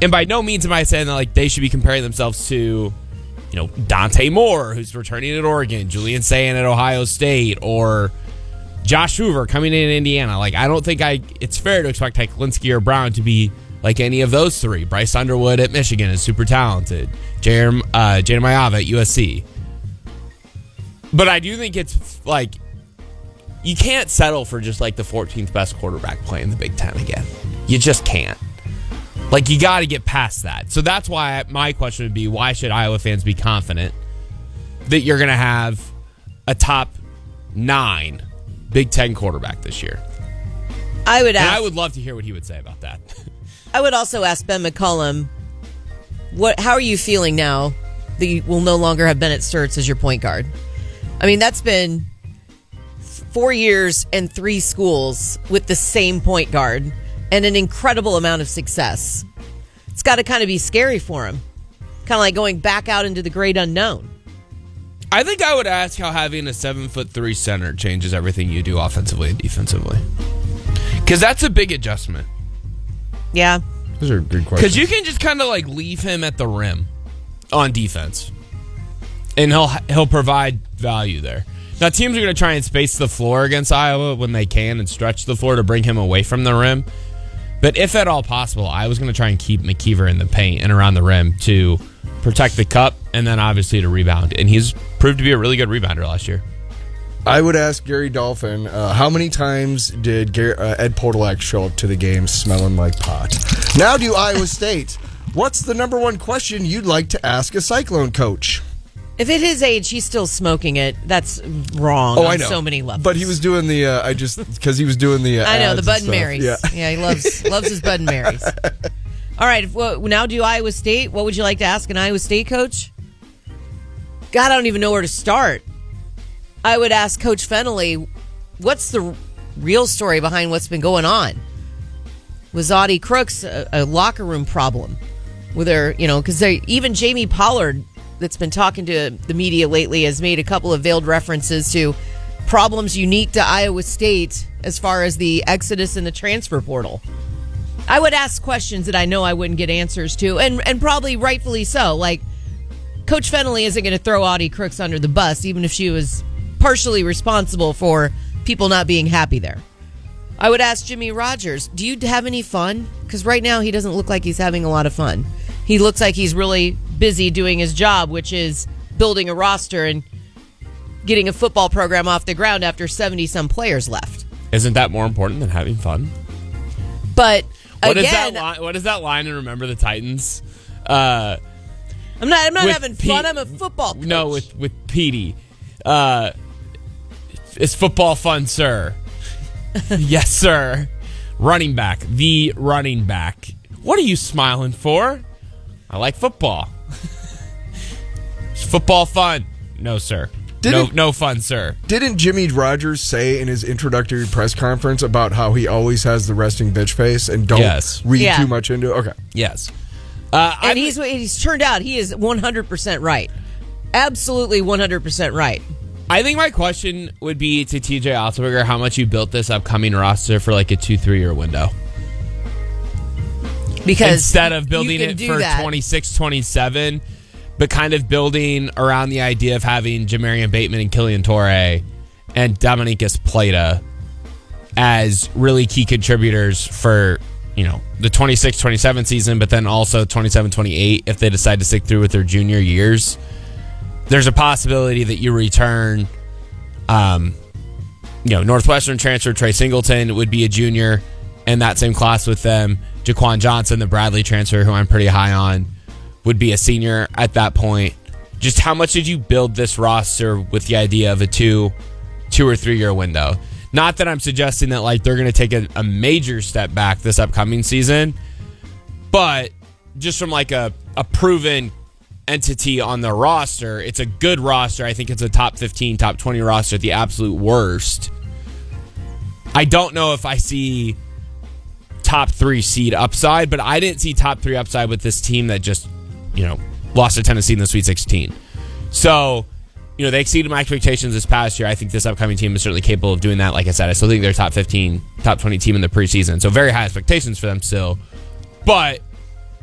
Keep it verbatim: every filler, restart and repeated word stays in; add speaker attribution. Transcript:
Speaker 1: And by no means am I saying that like they should be comparing themselves to, you know, Dante Moore, who's returning at Oregon, Julian Sayin at Ohio State, or Josh Hoover coming in Indiana. Like, I don't think I it's fair to expect like Linsky or Brown to be like any of those three. Bryce Underwood at Michigan is super talented. Jaden uh, Mayava at U S C. But I do think it's like you can't settle for just like the fourteenth best quarterback playing the Big Ten again. You just can't. Like, you got to get past that. So that's why my question would be, why should Iowa fans be confident that you're going to have a top nine Big Ten quarterback this year?
Speaker 2: I would ask,
Speaker 1: and I would love to hear what he would say about that.
Speaker 2: I would also ask Ben McCollum, what? How are you feeling now that you will no longer have Bennett Sturts as your point guard? I mean, that's been four years and three schools with the same point guard and an incredible amount of success. It's got to kind of be scary for him. Kind of like going back out into the great unknown.
Speaker 1: I think I would ask how having a seven foot three center changes everything you do offensively and defensively. Because that's a big adjustment.
Speaker 2: Yeah.
Speaker 3: Those are good questions.
Speaker 1: Because you can just kind of like leave him at the rim on defense. And he'll he'll provide value there. Now, teams are going to try and space the floor against Iowa when they can and stretch the floor to bring him away from the rim. But if at all possible, I was going to try and keep McKeever in the paint and around the rim to protect the cup and then obviously to rebound. And he's proved to be a really good rebounder last year.
Speaker 3: I would ask Gary Dolphin, uh, how many times did Gary, uh, Ed Podolak show up to the game smelling like pot? Now to Iowa State. What's the number one question you'd like to ask a Cyclone coach?
Speaker 2: If at his age he's still smoking it, that's wrong
Speaker 3: oh,
Speaker 2: on
Speaker 3: I know.
Speaker 2: so many levels.
Speaker 3: But he was doing the, uh, I just, because he was doing the uh,
Speaker 2: I know, the
Speaker 3: ads
Speaker 2: Bud
Speaker 3: and
Speaker 2: and Marys.
Speaker 3: Yeah.
Speaker 2: yeah, he loves loves his Bud and Marys. All right, well, now do Iowa State. What would you like to ask an Iowa State coach? God, I don't even know where to start. I would ask Coach Fennelly, what's the real story behind what's been going on? Was Audie Crooks a, a locker room problem? With her, you know, because even Jamie Pollard, that's been talking to the media lately, has made a couple of veiled references to problems unique to Iowa State as far as the exodus in the transfer portal. I would ask questions that I know I wouldn't get answers to, and and probably rightfully so. Like, Coach Fennelly isn't going to throw Audie Crooks under the bus, even if she was partially responsible for people not being happy there. I would ask Jimmy Rogers, do you have any fun? Because right now he doesn't look like he's having a lot of fun. He looks like he's really busy doing his job, which is building a roster and getting a football program off the ground after seventy-some players left.
Speaker 1: Isn't that more important than having fun?
Speaker 2: But
Speaker 1: what
Speaker 2: again,
Speaker 1: is that line, what is that line in Remember the Titans? Uh,
Speaker 2: I'm not. I'm not
Speaker 1: with
Speaker 2: having
Speaker 1: Pete,
Speaker 2: fun. I'm a football coach.
Speaker 1: No, with with Petey. Uh, is football fun, sir? Yes, sir. Running back, the running back. What are you smiling for? I like football. Is football fun? No, sir.
Speaker 3: Didn't,
Speaker 1: no, no fun, sir.
Speaker 3: Didn't Jimmy Rogers say in his introductory press conference about how he always has the resting bitch face and don't
Speaker 1: Yes.
Speaker 3: read
Speaker 2: Yeah.
Speaker 3: too much into it? Okay.
Speaker 1: Yes. Uh,
Speaker 2: And
Speaker 1: I'm-
Speaker 2: he's he's turned out he is one hundred percent right. Absolutely one hundred percent right.
Speaker 1: I think my question would be to T J Otzelberger how much you built this upcoming roster for like a two, three year window.
Speaker 2: Because
Speaker 1: instead of
Speaker 2: you
Speaker 1: building
Speaker 2: can
Speaker 1: it
Speaker 2: do
Speaker 1: for
Speaker 2: that.
Speaker 1: twenty-six, twenty-seven, but kind of building around the idea of having Jamarian Bateman and Killian Torre and Dominicus Plata as really key contributors for, you know, the twenty-six twenty-seven season, but then also twenty-seven twenty-eight if they decide to stick through with their junior years. There's a possibility that you return, um, you know, Northwestern transfer Trey Singleton would be a junior in that same class with them. Jaquan Johnson, the Bradley transfer, who I'm pretty high on, would be a senior at that point. Just how much did you build this roster with the idea of a two, two or three year window? Not that I'm suggesting that like they're going to take a, a major step back this upcoming season, but just from like a, a proven entity on the roster, it's a good roster. I think it's a top fifteen, top twenty roster at the absolute worst. I don't know if I see top three seed upside, but I didn't see top three upside with this team that just, you know, lost to Tennessee in the Sweet sixteen. So, you know, they exceeded my expectations this past year. I think this upcoming team is certainly capable of doing that. Like I said, I still think they're top fifteen, top twenty team in the preseason. So very high expectations for them still. But